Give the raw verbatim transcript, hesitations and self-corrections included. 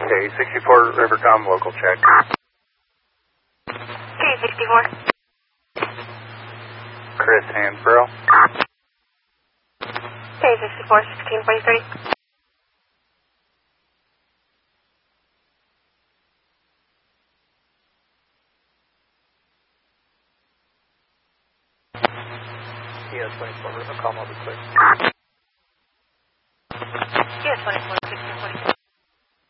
Okay, sixty-four Rivercom, local check. K sixty-four. Chris Hansborough. K sixty-four, sixteen forty-three. Yes, twenty-four Rivercom, I'll be clear.